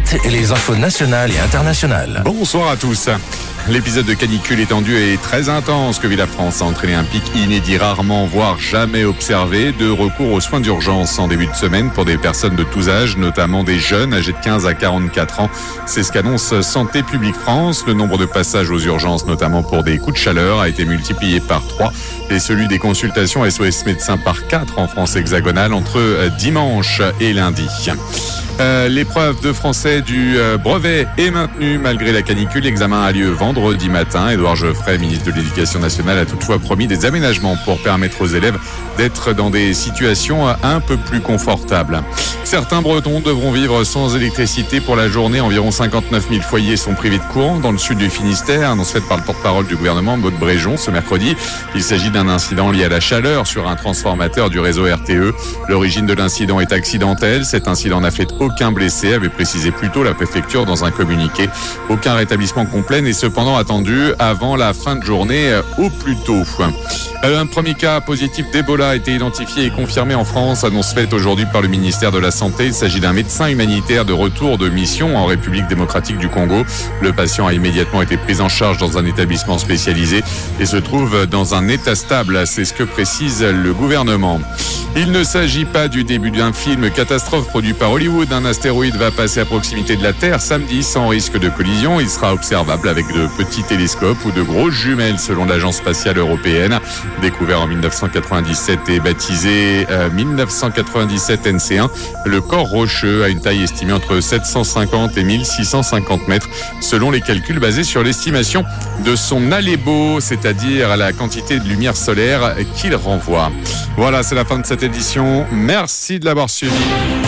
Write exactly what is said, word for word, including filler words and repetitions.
vite et les infos nationales et internationales. Bonsoir à tous. L'épisode de canicule étendue et très intense que vit la France a entraîné un pic inédit, rarement voire jamais observé, de recours aux soins d'urgence en début de semaine pour des personnes de tous âges, notamment des jeunes âgés de quinze à quarante-quatre ans. C'est ce qu'annonce Santé publique France. Le nombre de passages aux urgences, notamment pour des coups de chaleur, a été multiplié par trois et celui des consultations S O S médecins par quatre en France hexagonale entre dimanche et lundi. Euh, l'épreuve de français du euh, brevet est maintenue malgré la canicule. L'examen a lieu vendredi matin. Édouard Geoffrey, ministre de l'Éducation nationale, a toutefois promis des aménagements pour permettre aux élèves d'être dans des situations un peu plus confortables. Certains Bretons devront vivre sans électricité pour la journée. Environ cinquante-neuf mille foyers sont privés de courant dans le sud du Finistère. Annonce faite par le porte-parole du gouvernement, Maud Bréjon, ce mercredi. Il s'agit d'un incident lié à la chaleur sur un transformateur du réseau R T E. L'origine de l'incident est accidentelle. Cet incident n'a fait aucun blessé, avait précisé plus tôt la préfecture dans un communiqué. Aucun rétablissement complet n'est cependant attendu avant la fin de journée au plus tôt. Un premier cas positif d'Ebola a été identifié et confirmé en France. Annonce faite aujourd'hui par le ministère de la Santé. Il s'agit d'un médecin humanitaire de retour de mission en République démocratique du Congo. Le patient a immédiatement été pris en charge dans un établissement spécialisé et se trouve dans un état stable. C'est ce que précise le gouvernement. Il ne s'agit pas du début d'un film catastrophe produit par Hollywood. Un astéroïde va passer à proximité de la Terre samedi sans risque de collision. Il sera observable avec de petits télescopes ou de grosses jumelles selon l'Agence spatiale européenne. Découvert en dix-neuf cent quatre-vingt-dix-sept et baptisé euh, dix-neuf cent quatre-vingt-dix-sept N C un, le corps rocheux a une taille estimée entre sept cent cinquante et mille six cent cinquante mètres selon les calculs basés sur l'estimation de son alébo, c'est-à-dire la quantité de lumière solaire qu'il renvoie. Voilà, c'est la fin de cette édition. Merci de l'avoir suivi.